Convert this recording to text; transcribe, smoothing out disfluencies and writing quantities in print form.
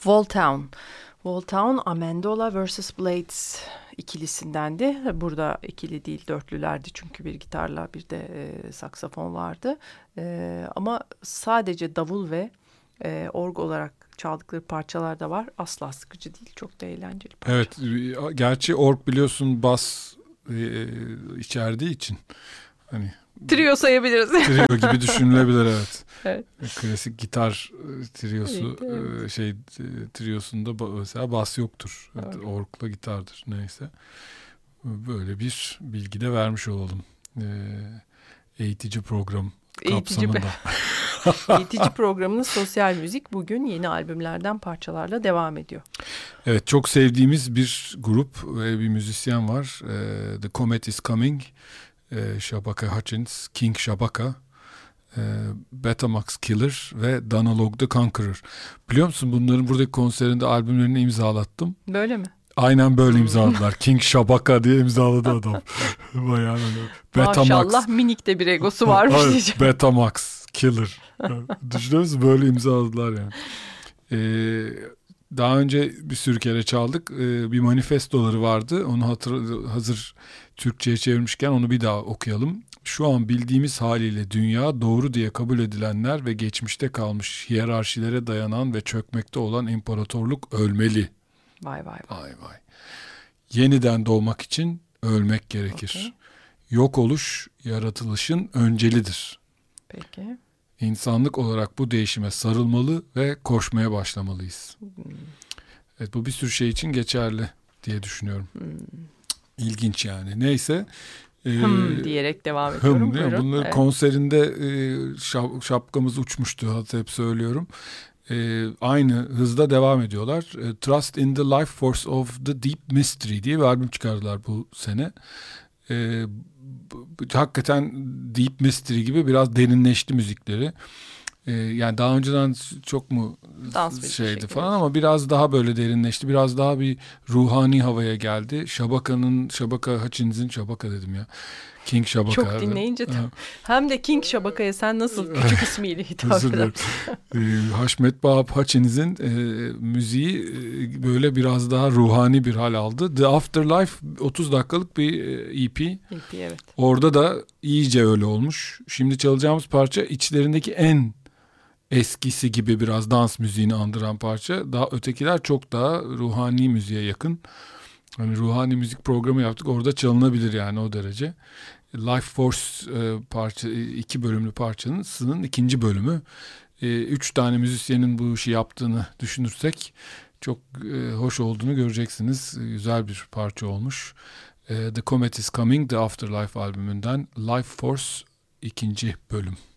Voltown. Voltown, Amendola vs. Blades ikilisindendi. Burada ikili değil, dörtlülerdi çünkü bir gitarla bir de saksafon vardı. Ama sadece davul ve org olarak çaldıkları parçalar da var. Asla sıkıcı değil, çok da eğlenceli parça. Evet, gerçi org biliyorsun bas içerdiği için hani trio sayabiliriz. Trio gibi düşünülebilir, evet. Evet. Klasik gitar triosu, evet. Triosunda mesela bas yoktur. Evet. Orgla gitardır neyse. Böyle bir bilgi de vermiş olalım. Eğitici program kapsamında. Eğitici programının sosyal müzik bugün yeni albümlerden parçalarla devam ediyor. Evet, çok sevdiğimiz bir grup ve bir müzisyen var. The Comet is Coming. Shabaka Hutchins, King Shabaka, Betamax Killer ve Danalog the Conqueror. Biliyor musun, bunların buradaki konserinde albümlerini imzalattım. Böyle mi? Aynen böyle imzaladılar. King Shabaka diye imzaladı adam. Bayağı öyle. Maşallah, minik de bir egosu varmış diyeceğim. Betamax Killer. Düşünüyor musun? Böyle imzaladılar yani. Daha önce bir sürü kere çaldık. Bir manifestoları vardı. Onu hazır Türkçe'ye çevirmişken onu bir daha okuyalım. Şu an bildiğimiz haliyle dünya doğru diye kabul edilenler ve geçmişte kalmış hiyerarşilere dayanan ve çökmekte olan imparatorluk ölmeli. Vay vay vay. Vay vay. Yeniden doğmak için ölmek gerekir. Okay. Yok oluş yaratılışın öncelidir. Peki. İnsanlık olarak bu değişime sarılmalı ve koşmaya başlamalıyız. Evet, bu bir sürü şey için geçerli diye düşünüyorum. İlginç yani. Neyse. Diyerek devam ediyorum. Bunları evet. Konserinde şapkamız uçmuştu, hatta hep söylüyorum. Aynı hızda devam ediyorlar. Trust in the Life Force of the Deep Mystery diye bir albüm çıkardılar bu sene. Hakikaten Deep Mystery gibi biraz derinleşti müzikleri. Yani daha önceden çok mu şeydi falan, ama biraz daha böyle derinleşti. Biraz daha bir ruhani havaya geldi. Shabaka Hutchins'in, Shabaka dedim ya. King Shabaka. Çok dinleyince hem de King Shabaka'ya sen nasıl küçük ismiyle hitap edersin? Haşmet Bahap Hutchins'in müziği böyle biraz daha ruhani bir hal aldı. The Afterlife 30 dakikalık bir EP. Evet. Orada da iyice öyle olmuş. Şimdi çalacağımız parça içlerindeki en eskisi gibi biraz dans müziğini andıran parça. Daha ötekiler çok daha ruhani müziğe yakın. Hani ruhani müzik programı yaptık. Orada çalınabilir yani, o derece. Life Force parça, 2 bölümlü parçanın ikinci bölümü. 3 tane müzisyenin bu işi yaptığını düşünürsek çok hoş olduğunu göreceksiniz. Güzel bir parça olmuş. The Comet is Coming, The Afterlife albümünden Life Force 2. bölüm.